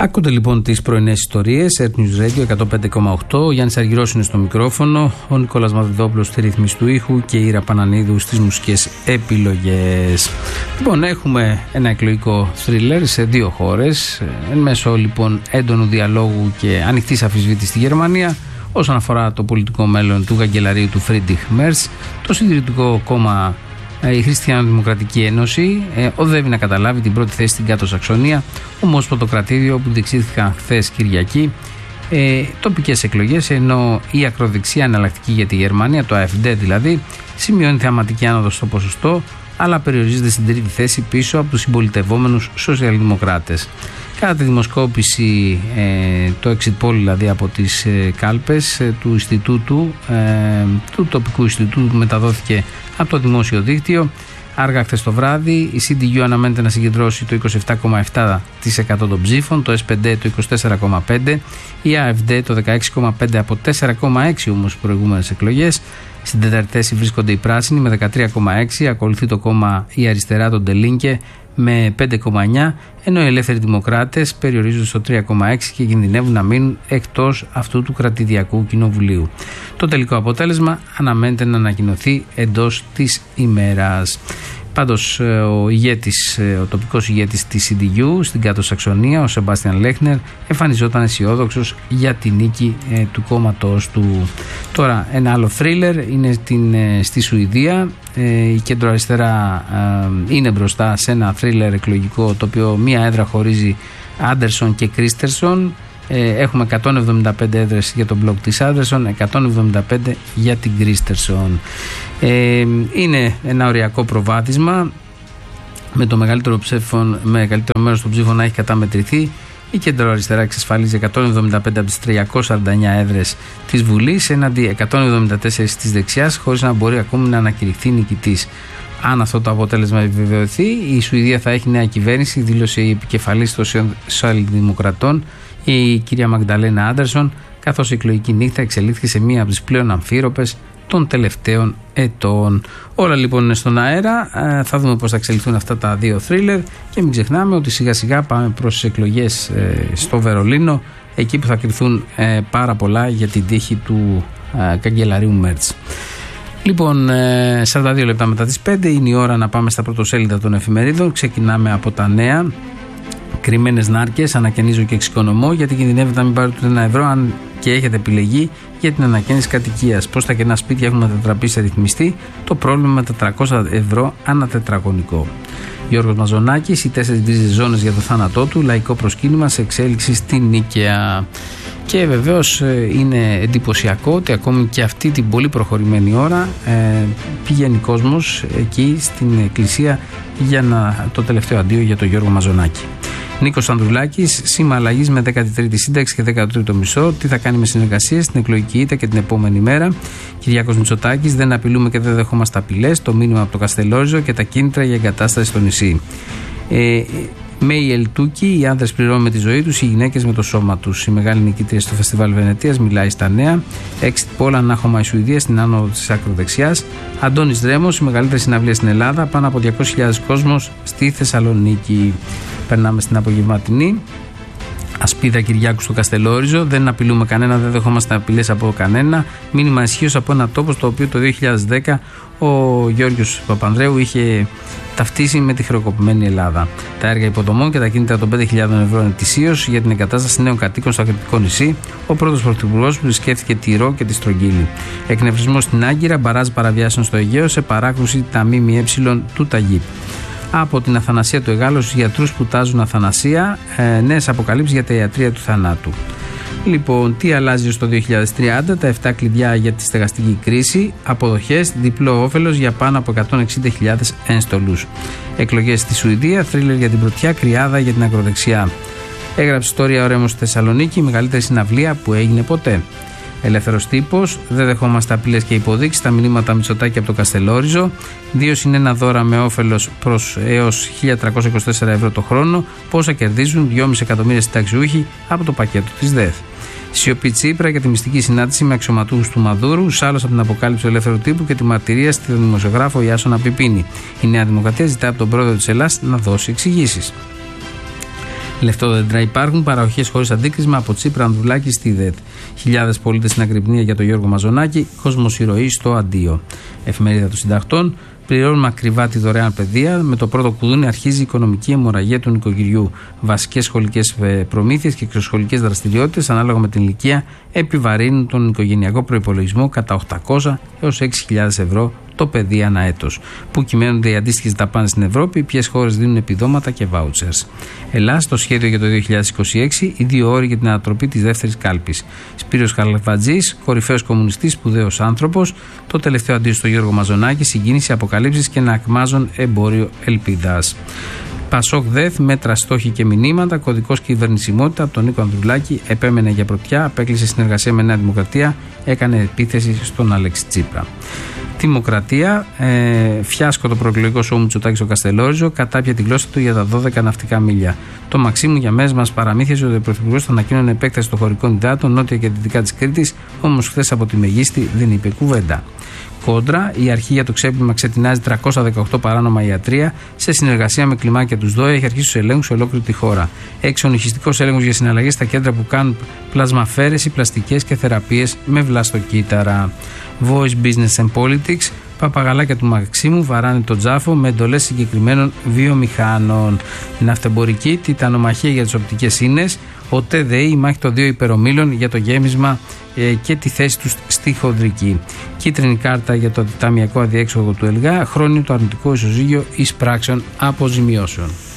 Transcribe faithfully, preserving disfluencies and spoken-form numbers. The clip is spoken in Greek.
Ακούτε λοιπόν τις πρωινές ιστορίες, Earth News Radio εκατόν πέντε κόμμα οκτώ. Ο Γιάννης Αργυρός είναι στο μικρόφωνο, ο Νικόλας Μαυριδόπουλος στη ρύθμιση του ήχου και η Ήρα Πανανίδου στις μουσικές επιλογές. Λοιπόν, έχουμε ένα εκλογικό θρίλερ σε δύο χώρες, εν μέσω λοιπόν έντονου διαλόγου και ανοιχτής αμφισβήτησης στη Γερμανία. Όσον αφορά το πολιτικό μέλλον του καγκελαρίου του Φρίντριχ Μέρτς, το συντηρητικό κόμμα, η Χριστιανοδημοκρατική Ένωση, ε, οδεύει να καταλάβει την πρώτη θέση στην Κάτω Σαξονία, ομόσπονδο κρατήδιο που διεξήχθηκαν χθες Κυριακή ε, τοπικές εκλογές, ενώ η ακροδεξιά εναλλακτική για τη Γερμανία, το AfD δηλαδή, σημειώνει θεαματική άνοδο στο ποσοστό, αλλά περιορίζεται στην τρίτη θέση πίσω από τους συμπολιτευόμενους σοσιαλδημοκράτες. Κατά τη δημοσκόπηση, ε, το exit poll δηλαδή από τις ε, κάλπες ε, του Ινστιτούτου, ε, του τοπικού Ινστιτούτου που μεταδόθηκε από το δημόσιο δίκτυο, άργα χθες το βράδυ, η σι ντι γιου αναμένεται να συγκεντρώσει το είκοσι επτά κόμμα επτά τοις εκατό των ψήφων, το ες πι ντι το είκοσι τέσσερα κόμμα πέντε τοις εκατό, η AfD το δεκαέξι κόμμα πέντε τοις εκατό από τέσσερα κόμμα έξι τοις εκατό όμως στις προηγούμενες εκλογές. Στην τέταρτη θέση βρίσκονται οι πράσινοι με δεκατρία κόμμα έξι τοις εκατό, ακολουθεί το κόμμα η αριστερά, τον Ντελίνκε, με πέντε κόμμα εννιά τοις εκατό, ενώ οι ελεύθεροι δημοκράτες περιορίζονται στο τρία κόμμα έξι τοις εκατό και κινδυνεύουν να μείνουν εκτός αυτού του κρατηδιακού κοινοβουλίου. Το τελικό αποτέλεσμα αναμένεται να ανακοινωθεί εντός της ημέρας. Πάντως ο ηγέτης, ο τοπικός ηγέτης της σι ντι γιου στην Κάτω Σαξονία, ο Σεμπάστιαν Λέχνερ, εμφανιζόταν αισιόδοξος για τη νίκη ε, του κόμματος του. Τώρα ένα άλλο θρίλερ είναι την, ε, στη Σουηδία. Ε, η κεντροαριστερά ε, είναι μπροστά σε ένα θρίλερ εκλογικό, το οποίο μία έδρα χωρίζει Άντερσον και Κρίστερσον. Έχουμε εκατόν εβδομήντα πέντε έδρες για τον μπλοκ της Άντερσον, εκατόν εβδομήντα πέντε για την Κρίστερσον. Ε, είναι ένα οριακό προβάδισμα με το μεγαλύτερο, ψήφων, μεγαλύτερο μέρος των ψήφων να έχει καταμετρηθεί. Η κεντροαριστερά εξασφαλίζει εκατόν εβδομήντα πέντε από τις τριακόσιες σαράντα εννιά έδρες της Βουλής, έναντι εκατόν εβδομήντα τέσσερα της δεξιάς, χωρίς να μπορεί ακόμη να ανακηρυχθεί νικητής. Αν αυτό το αποτέλεσμα επιβεβαιωθεί, η Σουηδία θα έχει νέα κυβέρνηση, δήλωσε η επικεφαλής των Σοσιαλδημοκρατών, η κυρία Μαγνταλένα Άντερσον, καθώς η εκλογική νύχτα εξελίχθηκε σε μία από τις πλέον αμφίροπες των τελευταίων ετών. Όλα λοιπόν είναι στον αέρα. Ε, θα δούμε πώς θα εξελιχθούν αυτά τα δύο θρίλερ και μην ξεχνάμε ότι σιγά σιγά πάμε προς τις εκλογές ε, στο Βερολίνο, εκεί που θα κρυθούν ε, πάρα πολλά για την τύχη του ε, καγκελαρίου Μέρτς. Λοιπόν, ε, σαράντα δύο λεπτά μετά τις πέντε είναι η ώρα να πάμε στα πρωτοσέλιδα των εφημερίδων. Ξεκινάμε από τα νέα. Κρυμμένες νάρκες, ανακαινίζω και εξοικονομώ, γιατί κινδυνεύετε να μην πάρετε ούτε ένα ευρώ αν και έχετε επιλεγεί για την ανακαίνιση κατοικίας. Πώς τα κενά σπίτια έχουν μετατραπεί σε ρυθμιστή, το πρόβλημα με τα τριακόσια ευρώ ανά τετραγωνικό. Γιώργος Μαζονάκης, οι τέσσερις γκρίζες ζώνες για το θάνατό του, λαϊκό προσκύνημα σε εξέλιξη στην Νίκαια. Και βεβαίως είναι εντυπωσιακό ότι ακόμη και αυτή την πολύ προχωρημένη ώρα ε, πηγαίνει κόσμος εκεί στην εκκλησία για να, το τελευταίο αντίο για τον Γιώργο Μαζονάκη. Νίκος Ανδρουλάκης, σήμα αλλαγής με δέκατη τρίτη σύνταξη και δέκατο τρίτο μισό. Τι θα κάνει με συνεργασίες στην εκλογική ήττα και την επόμενη μέρα. Κυριάκος Μητσοτάκης, δεν απειλούμε και δεν δεχόμαστε απειλές. Το μήνυμα από το Καστελόριζο και τα κίνητρα για εγκατάσταση στο νησί. Ε, Μέη Ελτούκη, οι άνδρες πληρώνουν με τη ζωή τους, οι γυναίκες με το σώμα τους. Η μεγάλη νικήτρια στο Φεστιβάλ Βενετίας μιλάει στα νέα. Exit poll, ανάχωμα η Σουηδία στην άνοδο της ακροδεξιάς. Αντώνης Δρέμος, η μεγαλύτερη συναυλία στην Ελλάδα. Πάνω από διακόσιες χιλιάδες κόσμος στη Θεσσαλονίκη. Περνάμε στην απογευματινή. Ασπίδα Κυριάκου στο Καστελόριζο. Δεν απειλούμε κανένα, δεν δεχόμαστε απειλές από κανένα. Μήνυμα ισχύως από ένα τόπο στο οποίο το δύο χιλιάδες δέκα ο Γιώργος Παπανδρέου είχε ταυτίσει με τη χρεοκοπημένη Ελλάδα. Τα έργα υποδομών και τα κίνητρα των πέντε χιλιάδες ευρώ ετησίως για την εγκατάσταση νέων κατοίκων στο Ακριτικό νησί. Ο πρώτος πρωθυπουργός που επισκέφθηκε τη Ρο και τη Στρογγύλη. Εκνευρισμός στην Άγκυρα, μπαράζ παραβιάσεων στο Αιγαίο σε παράκρουση τα ΜΜΕ του Ταγίπ. Από την Αθανασία του Εγάλου στους γιατρούς που τάζουν αθανασία, ε, νέες αποκαλύψεις για τα ιατρεία του θανάτου. Λοιπόν, τι αλλάζει στο δύο χιλιάδες τριάντα, τα επτά κλειδιά για τη στεγαστική κρίση, αποδοχές, διπλό όφελος για πάνω από εκατόν εξήντα χιλιάδες ένστολους. Εκλογές στη Σουηδία, θρίλερ για την πρωτιά, κρυάδα για την ακροδεξιά. Έγραψε ιστορία ο Ρέμος στη Θεσσαλονίκη, η μεγαλύτερη συναυλία που έγινε ποτέ. Ελεύθερος τύπος, δεν δεχόμαστε απειλές και υποδείξεις, τα μηνύματα Μητσοτάκη από το Καστελόριζο. Δύο συν ένα δώρα με όφελος προς έως χίλια τριακόσια είκοσι τέσσερα ευρώ το χρόνο. Πόσα κερδίζουν δυόμισι εκατομμύρια συνταξιούχοι από το πακέτο της ΔΕΘ. Σιωπή Τσίπρα για τη μυστική συνάντηση με αξιωματούχους του Μαδούρου, σάλος από την αποκάλυψη του ελεύθερου τύπου και τη μαρτυρία στη δημοσιογράφο Ιάσονα Πιπίνη. Η Νέα Δημοκρατία ζητά από τον πρόεδρο της Ελλάδας να δώσει εξηγήσεις. Λεφτόδεντρα υπάρχουν, παραοχές χωρίς αντίκρισμα από Τσίπρα Ανδρουλάκη στη ΔΕΘ. Χιλιάδες πολίτες στην αγρυπνία για τον Γιώργο Μαζονάκη, κόσμος ηρωή στο αντίο. Εφημερίδα των Συντακτών. Πληρώνουμε ακριβά τη δωρεάν παιδεία. Με το πρώτο κουδούνι αρχίζει η οικονομική αιμορραγία του νοικοκυριού. Βασικές σχολικές προμήθειες και εξωσχολικές δραστηριότητες, ανάλογα με την ηλικία, επιβαρύνουν τον οικογενειακό προϋπολογισμό κατά οκτακόσια έως έξι χιλιάδες ευρώ το παιδί ανά έτος. Πού κυμαίνονται οι αντίστοιχες δαπάνες στην Ευρώπη, ποιες χώρες δίνουν επιδόματα και βάουτσερς. Ελλάς, το σχέδιο για το δύο χιλιάδες είκοσι έξι, οι δύο όροι για την ανατροπή της δεύτερης κάλπης. Σπύρος Χαλβατζής, κορυφαίος κομμουνιστής, σπουδαίος άνθρωπος. Το τελευταίο αντίο στο Γιώργο Μαζονάκη, συγκίνηση, αποκαλύψεις και να ακμάζουν εμπόριο ελπίδας. Πασόκ ΔΕΘ, μέτρα, στόχοι και μηνύματα. Κωδικός κυβερνησιμότητα από τον Νίκο Ανδρουλάκη. Επέμενε για πρωτιά, απέκλεισε συνεργασία με Νέα Δημοκρατία, έκανε επίθεση στον Αλέξη Τσίπρα. Δημοκρατία, ε, φιάσκο το προεκλογικό σώμα Μητσοτάκη στο Καστελόριζο, κατάπια τη γλώσσα του για τα δώδεκα ναυτικά μίλια. Το Μαξίμου για μέρες μας παραμύθιζε ότι ο Πρωθυπουργός θα ανακοίνωνε επέκταση των χωρικών υδάτων νότια και δυτικά της Κρήτης, όμως χθες από τη Μεγίστη δεν είπε κουβέντα. Κόντρα, η αρχή για το ξέπλυμα ξετινάζει τριακόσια δεκαοκτώ παράνομα ιατρεία σε συνεργασία με κλιμάκια τους ΔΟΕ, έχει αρχίσει τους ελέγχους σε ολόκληρη τη χώρα. Έξι, ο νοικιστικός έλεγχος για συναλλαγές στα κέντρα που κάνουν πλασμαφέρεση, πλαστικές και θεραπείες με βλαστοκύτταρα. Voice Business and Politics. Παπαγαλάκια του Μαξίμου βαράνε τον τζάφο με εντολές συγκεκριμένων βιομηχάνων. Ναυτεμπορική, τιτανομαχία για τις οπτικές ίνες. Ο ΤΔΕ, η μάχη των δύο υπερομίλων για το γέμισμα ε, και τη θέση τους στη χοντρική. Κίτρινη κάρτα για το ταμιακό αδιέξοδο του ΕΛΓΑ. Χρόνιο το αρνητικό ισοζύγιο εις πράξεων αποζημιώσεων.